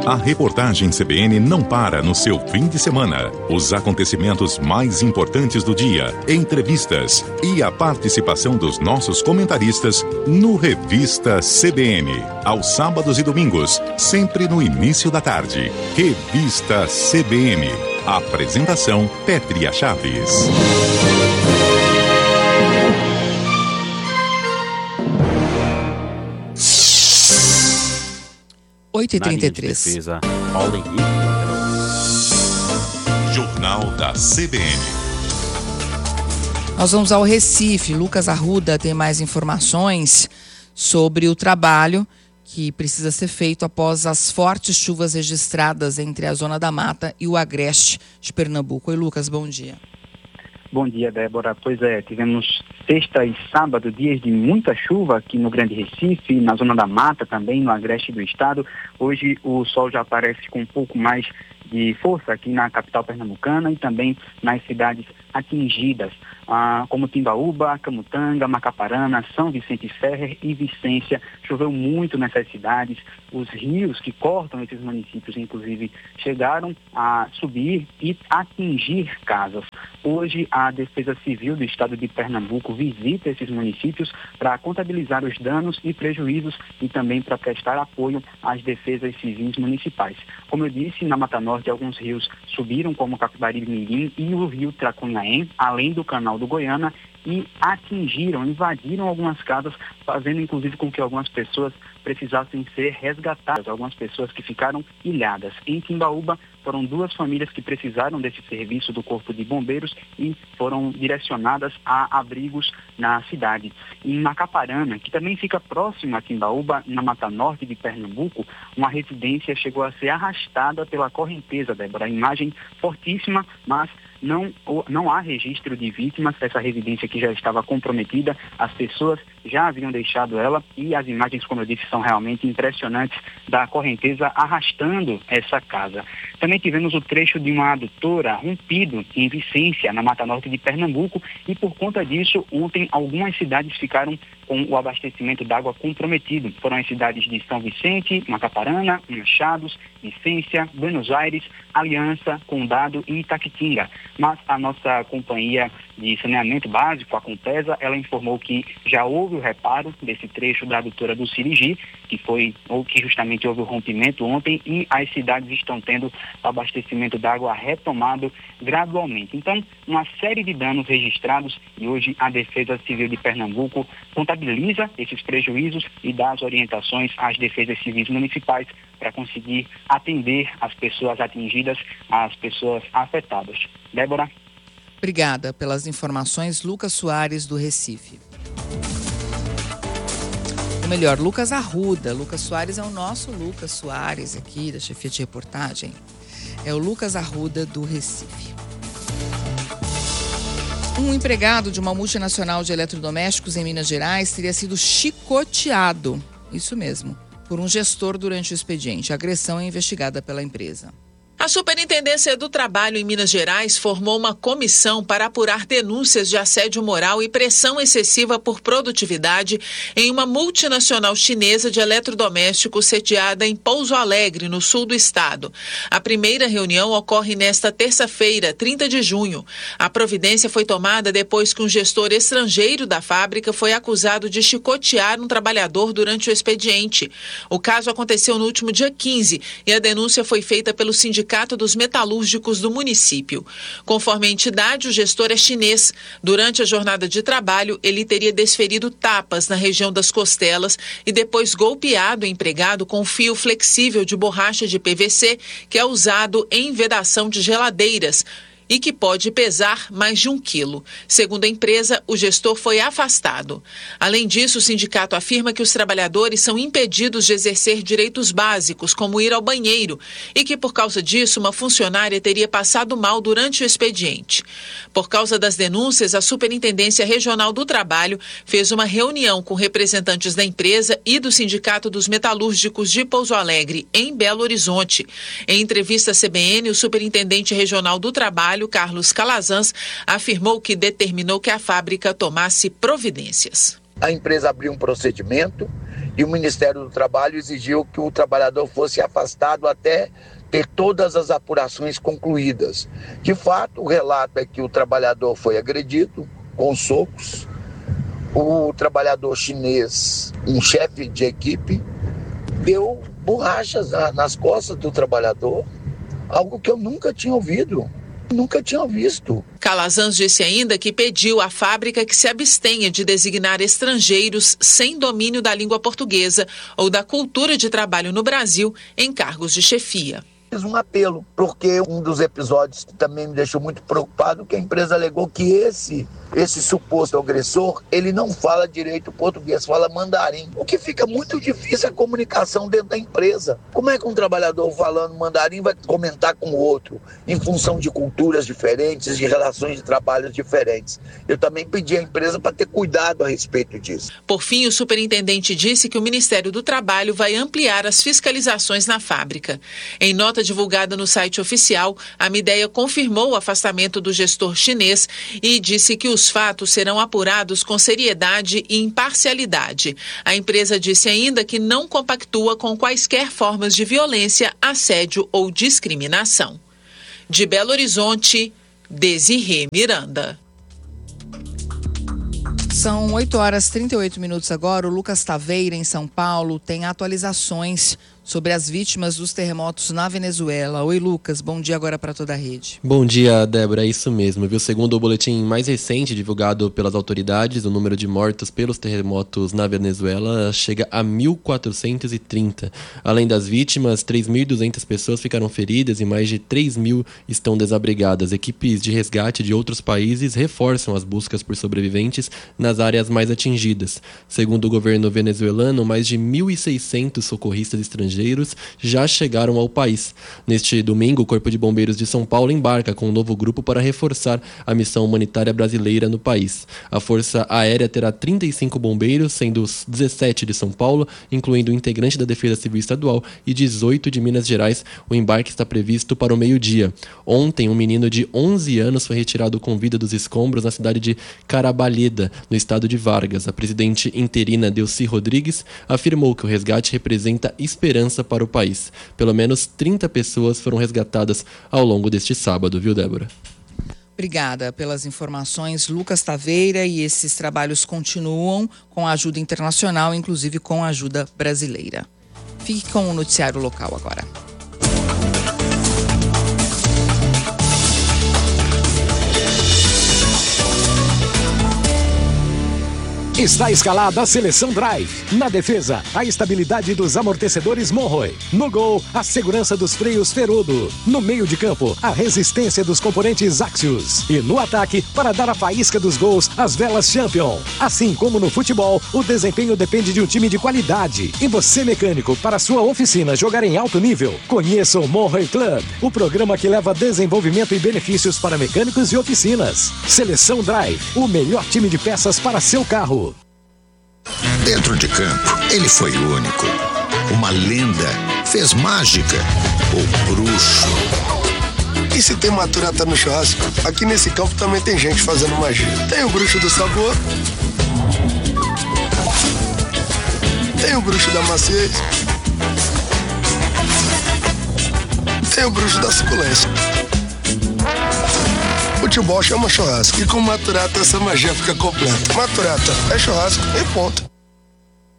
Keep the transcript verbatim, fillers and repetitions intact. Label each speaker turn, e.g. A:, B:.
A: A reportagem C B N não para no seu fim de semana. Os acontecimentos mais importantes do dia, entrevistas e a participação dos nossos comentaristas no Revista C B N. Aos sábados e domingos, sempre no início da tarde. Revista C B N. Apresentação Pétria Chaves.
B: oito e trinta e três.
C: Defesa, Paulo Henrique.
A: Jornal da C B N.
B: Nós vamos ao Recife. Lucas Arruda tem mais informações sobre o trabalho que precisa ser feito após as fortes chuvas registradas entre a Zona da Mata e o Agreste de Pernambuco. Oi, Lucas, bom dia.
D: Bom dia, Débora. Pois é, tivemos sexta e sábado dias de muita chuva aqui no Grande Recife, na Zona da Mata também, no Agreste do estado. Hoje o sol já aparece com um pouco mais de força aqui na capital pernambucana e também nas cidades atingidas, ah, como Timbaúba, Camutanga, Macaparana, São Vicente Ferrer e Vicência. Choveu muito nessas cidades. Os rios que cortam esses municípios, inclusive, chegaram a subir e atingir casas. Hoje, a Defesa Civil do Estado de Pernambuco visita esses municípios para contabilizar os danos e prejuízos e também para prestar apoio às defesas civis municipais. Como eu disse, na Mata Norte, alguns rios subiram, como Capibaribe Mirim e o rio Tracunhaém, além do canal do Goiânia, e atingiram, invadiram algumas casas, fazendo inclusive com que algumas pessoas precisassem ser resgatadas, algumas pessoas que ficaram ilhadas. Em Timbaúba, foram duas famílias que precisaram desse serviço do Corpo de Bombeiros e foram direcionadas a abrigos na cidade. Em Macaparana, que também fica próximo a Timbaúba, na Mata Norte de Pernambuco, uma residência chegou a ser arrastada pela correnteza, Débora. A imagem fortíssima, mas Não, não há registro de vítimas. Essa residência que já estava comprometida, as pessoas já haviam deixado ela e as imagens, como eu disse, são realmente impressionantes da correnteza arrastando essa casa. Também tivemos o trecho de uma adutora rompido em Vicência, na Mata Norte de Pernambuco, e por conta disso, ontem algumas cidades ficaram com o abastecimento d'água comprometido. Foram as cidades de São Vicente, Macaparana, Machados, Vicência, Buenos Aires, Aliança, Condado e Itaquitinga. Mas a nossa companhia de saneamento básico, a Compesa, ela informou que já houve o reparo desse trecho da adutora do Sirigi, que foi, ou que justamente houve o rompimento ontem, e as cidades estão tendo o abastecimento d'água retomado gradualmente. Então, uma série de danos registrados, e hoje a Defesa Civil de Pernambuco contabiliza esses prejuízos e dá as orientações às defesas civis municipais para conseguir atender as pessoas atingidas, as pessoas afetadas. Débora.
B: Obrigada pelas informações, Lucas Soares, do Recife. Ou melhor, Lucas Arruda. Lucas Soares é o nosso Lucas Soares aqui, da chefia de reportagem. É o Lucas Arruda, do Recife. Um empregado de uma multinacional de eletrodomésticos em Minas Gerais teria sido chicoteado, isso mesmo, por um gestor durante o expediente. A agressão é investigada pela empresa.
E: A Superintendência do Trabalho em Minas Gerais formou uma comissão para apurar denúncias de assédio moral e pressão excessiva por produtividade em uma multinacional chinesa de eletrodomésticos sediada em Pouso Alegre, no sul do estado. A primeira reunião ocorre nesta terça-feira, trinta de junho. A providência foi tomada depois que um gestor estrangeiro da fábrica foi acusado de chicotear um trabalhador durante o expediente. O caso aconteceu no último dia quinze e a denúncia foi feita pelo sindicato Sindicato dos Metalúrgicos do município. Conforme a entidade, o gestor é chinês. Durante a jornada de trabalho, ele teria desferido tapas na região das costelas e depois golpeado o empregado com fio flexível de borracha de P V C, que é usado em vedação de geladeiras e que pode pesar mais de um quilo. Segundo a empresa, o gestor foi afastado. Além disso, o sindicato afirma que os trabalhadores são impedidos de exercer direitos básicos, como ir ao banheiro, e que, por causa disso, uma funcionária teria passado mal durante o expediente. Por causa das denúncias, a Superintendência Regional do Trabalho fez uma reunião com representantes da empresa e do Sindicato dos Metalúrgicos de Pouso Alegre, em Belo Horizonte. Em entrevista à C B N, o Superintendente Regional do Trabalho, Carlos Calazans, afirmou que determinou que a fábrica tomasse providências.
F: A empresa abriu um procedimento
C: e o Ministério do Trabalho exigiu que o trabalhador fosse afastado até ter todas as apurações concluídas. De fato, o relato é que o trabalhador foi agredido com socos, o trabalhador chinês, um chefe de equipe, deu borrachas nas costas do trabalhador, algo que eu nunca tinha ouvido, nunca tinha visto.
E: Calazans disse ainda que pediu à fábrica que se abstenha de designar estrangeiros sem domínio da língua portuguesa ou da cultura de trabalho no Brasil em cargos de chefia.
C: Fiz um apelo, porque um dos episódios que também me deixou muito preocupado, que a empresa alegou que esse, esse suposto agressor, ele não fala direito português, fala mandarim, o que fica muito difícil a comunicação dentro da empresa. Como é que um trabalhador falando mandarim vai comentar com o outro, em função de culturas diferentes, de relações de trabalho diferentes? Eu também pedi à empresa para ter cuidado a respeito disso.
E: Por fim, o superintendente disse que o Ministério do Trabalho vai ampliar as fiscalizações na fábrica. Em nota divulgada no site oficial, a Midea confirmou o afastamento do gestor chinês e disse que os fatos serão apurados com seriedade e imparcialidade. A empresa disse ainda que não compactua com quaisquer formas de violência, assédio ou discriminação. De Belo Horizonte, Desirê Miranda.
B: São oito horas e trinta e oito minutos agora. O Lucas Taveira, em São Paulo, tem atualizações sobre as vítimas dos terremotos na Venezuela. Oi, Lucas, bom dia agora para toda a rede.
F: Bom dia, Débora, é isso mesmo, viu? Segundo o boletim mais recente divulgado pelas autoridades, o número de mortos pelos terremotos na Venezuela chega a mil quatrocentos e trinta. Além das vítimas, três mil e duzentas pessoas ficaram feridas e mais de três mil estão desabrigadas. Equipes de resgate de outros países reforçam as buscas por sobreviventes nas áreas mais atingidas. Segundo o governo venezuelano, mais de mil e seiscentos socorristas estrangeiros já chegaram ao país. Neste domingo, o Corpo de Bombeiros de São Paulo embarca com um novo grupo para reforçar a missão humanitária brasileira no país. A Força Aérea terá trinta e cinco bombeiros, sendo os dezessete de São Paulo, incluindo um integrante da Defesa Civil Estadual, e dezoito de Minas Gerais. O embarque está previsto para o meio-dia. Ontem, um menino de onze anos foi retirado com vida dos escombros na cidade de Carabalheda, no estado de Vargas. A presidente interina Delcy Rodrigues afirmou que o resgate representa esperança para o país. Pelo menos trinta pessoas foram resgatadas ao longo deste sábado, viu, Débora?
B: Obrigada pelas informações, Lucas Taveira, e esses trabalhos continuam com ajuda internacional, inclusive com ajuda brasileira. Fique com o noticiário local agora.
G: Está escalada a Seleção Drive. Na defesa, a estabilidade dos amortecedores Monroe. No gol, a segurança dos freios Ferodo. No meio de campo, a resistência dos componentes Axios. E no ataque, para dar a faísca dos gols, as velas Champion. Assim como no futebol, o desempenho depende de um time de qualidade. E você, mecânico, para sua oficina jogar em alto nível, conheça o Monroe Club, o programa que leva desenvolvimento e benefícios para mecânicos e oficinas. Seleção Drive, o melhor time de peças para seu carro.
H: Dentro de campo, ele foi único. Uma lenda, fez mágica, o bruxo.
I: E se tem maturata no churrasco, aqui nesse campo também tem gente fazendo magia. Tem o bruxo do sabor, tem o bruxo da maciez, tem o bruxo da suculência. Futebol chama churrasco e com Maturata essa magia fica completa. Maturata é churrasco e ponto.